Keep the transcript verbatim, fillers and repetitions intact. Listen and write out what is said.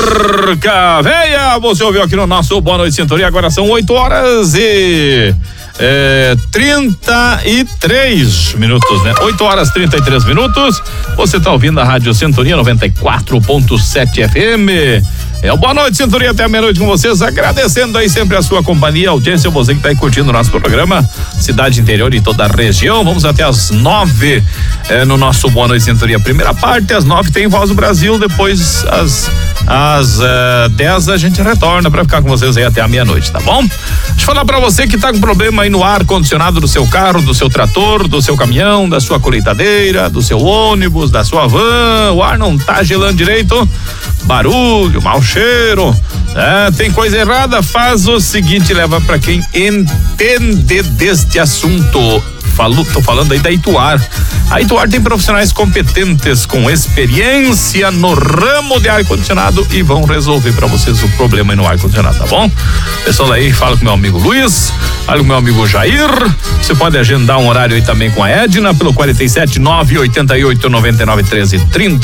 Marca Veia, você ouviu aqui no nosso Boa Noite Sintonia, agora são oito horas e é, trinta e três minutos, né? oito horas e trinta e três minutos. Você está ouvindo a Rádio Sintonia noventa e quatro ponto sete F M. É o Boa Noite Sintonia até a meia-noite com vocês, agradecendo aí sempre a sua companhia, a audiência, você que está aí curtindo o nosso programa, cidade interior e toda a região. Vamos até às nove é, no nosso Boa Noite Sintonia. Primeira parte, às nove tem Voz do Brasil, depois às às uh, dez a gente retorna para ficar com vocês aí até a meia-noite, tá bom? Deixa eu falar para você que tá com problema aí no ar condicionado do seu carro, do seu trator, do seu caminhão, da sua colheitadeira, do seu ônibus, da sua van, o ar não tá gelando direito, barulho, mau cheiro, é, tem coisa errada, faz o seguinte, leva para quem entende deste assunto. Falo, tô falando aí da Ituar. A Ituar tem profissionais competentes com experiência no ramo de ar-condicionado e vão resolver para vocês o problema aí no ar-condicionado, tá bom? Pessoal aí, fala com meu amigo Luiz, fala com meu amigo Jair. Você pode agendar um horário aí também com a Edna pelo quarenta e sete, nove oitenta e oito, noventa e nove, treze, trinta.